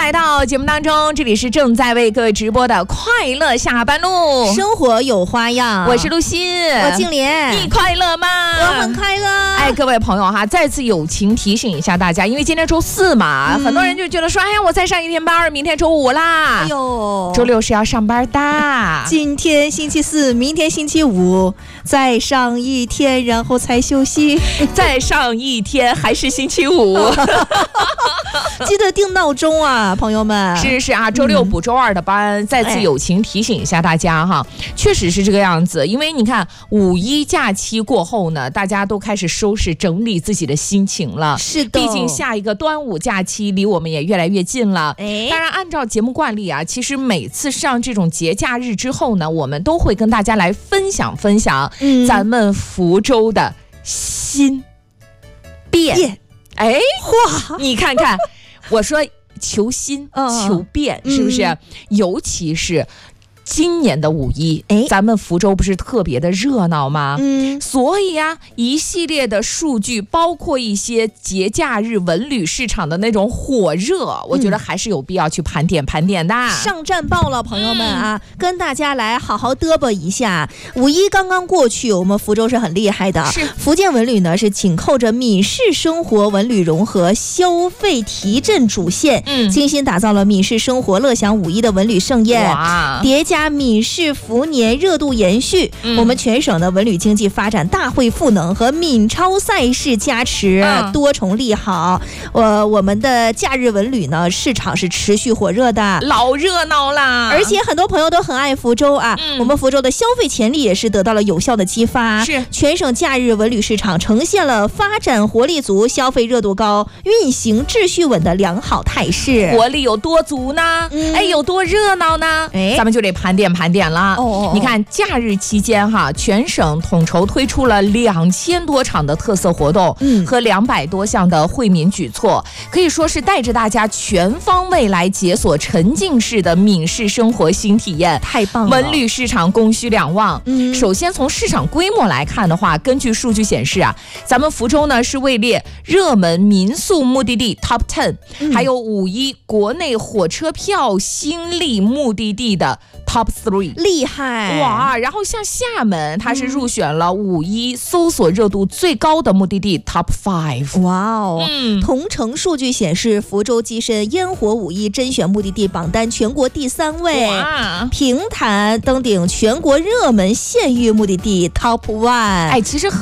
来到节目当中，这里是正在为各位直播的快乐下班路， 生活有花样。 我是露西， 我静莲。 你快乐吗？ 我很快乐。 哎，各位朋友哈，再次友情提醒一下大家，因为今天周四嘛，很多人就觉得说，哎呀，我再上一天班，明天周五啦， 哎呦， 周六是要上班的。 今天星期四，明天星期五，再上一天，然后才休息， 再上一天还是星期五。 记得定闹钟啊，朋友们。 是啊，周六补周二的班，再次友情提醒一下大家哈，确实是这个样子。因为你看五一假期过后呢，大家都开始收拾整理自己的心情了。 是的， 毕竟下一个端午假期离我们也越来越近了。当然，按照节目惯例啊，其实每次上这种节假日之后呢，我们都会跟大家来分享咱们福州的新变。哎，哇，你看看，我说求新求变，是不是？尤其是今年的五一，咱们福州不是特别的热闹吗？所以啊，一系列的数据，包括一些节假日文旅市场的那种火热，我觉得还是有必要去盘点的。 上战报了，朋友们啊，跟大家来好好嘚啵一下。五一刚刚过去，我们福州是很厉害的，是福建文旅呢是紧扣着闽式生活文旅融合消费提振主线，精心打造了闽式生活乐享五一的文旅盛宴，叠加闽式福年热度延续，我们全省的文旅经济发展大会赋能和闽超赛事加持，多重利好。我们的假日文旅呢市场是持续火热的， 老热闹啦！ 而且很多朋友都很爱福州啊，我们福州的消费潜力也是得到了有效的激发，是全省假日文旅市场呈现了发展活力足、消费热度高、运行秩序稳的良好态势。 活力有多足呢？有多热闹呢？咱们就得盘点了。你看假日期间哈，全省统筹推出了2000多场的特色活动，和200多项的惠民举措，可以说是带着大家全方位来解锁沉浸式的闽式生活新体验， 太棒了！ 文旅市场供需两旺。首先从市场规模来看的话，根据数据显示啊，咱们福州呢是位列热门民宿目的地 Top 10，还有五一国内火车票新力目的地的Top 3， 厉害哇！然后像厦门，它是入选了五一搜索热度最高的目的地 Top 5。 哇哦！同城数据显示，福州跻身烟火五一甄选目的地榜单全国第3位。哇！平潭登顶全国热门县域目的地 Top 1。 其实